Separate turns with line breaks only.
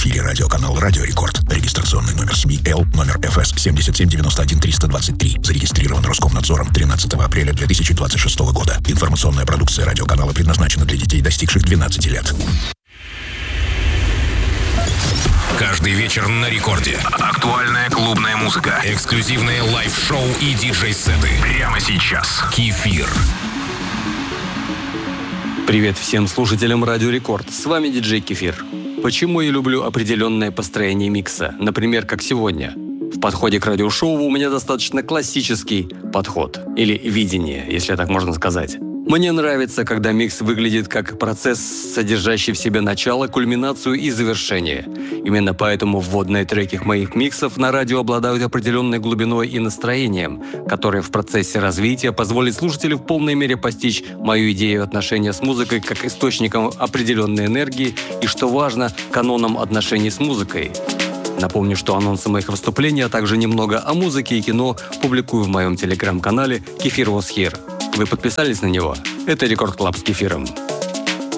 эфире радиоканал «Радио Рекорд». Регистрационный номер СМИ Л, номер ФС 7791-323. Зарегистрирован Роскомнадзором 13 апреля 2026 года. Информационная продукция радиоканала предназначена для детей, достигших 12 лет.
Каждый вечер на рекорде. Актуальная клубная музыка, эксклюзивные лайв-шоу и диджей-сеты. Прямо сейчас. Кефир.
Привет всем слушателям Радио Рекорд. С вами диджей Кефир. Почему я люблю определенное построение микса? Например, как сегодня. В подходе к радиошоу у меня достаточно классический подход. Или видение, если так можно сказать. Мне нравится, когда микс выглядит как процесс, содержащий в себе начало, кульминацию и завершение. Именно поэтому вводные треки моих миксов на радио обладают определенной глубиной и настроением, которое в процессе развития позволит слушателю в полной мере постичь мою идею отношения с музыкой как источником определенной энергии и, что важно, каноном отношений с музыкой. Напомню, что анонсы моих выступлений, а также немного о музыке и кино публикую в моем телеграм-канале «Кефир was here». Вы подписались на него? Это Рекорд Клаб с Кефиром.